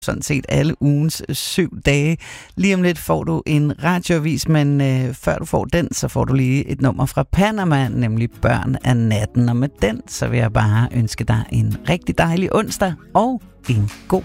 sådan set alle ugens 7 dage. Lige om lidt får du en radioavis, men før du får den, så får du lige et nummer fra Panama, nemlig Børn af natten. Og med den, så vil jeg bare ønske dig en rigtig dejlig onsdag og en god